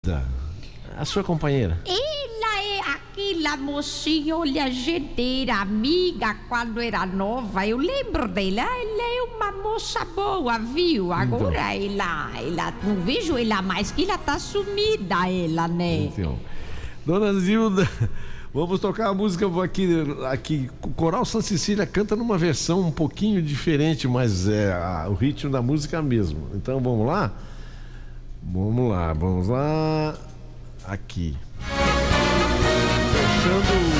A sua companheira? Ela é aquela mocinha olhagedeira, amiga quando era nova. Eu lembro dela. Ela é uma moça boa, viu? Agora ela não vejo ela mais, que ela tá sumida, ela, né? Então, Dona Zilda, vamos tocar a música aqui. O Coral Santa Cecília canta numa versão um pouquinho diferente, mas o ritmo da música é mesmo. Então vamos lá? Vamos lá. Aqui. Fechando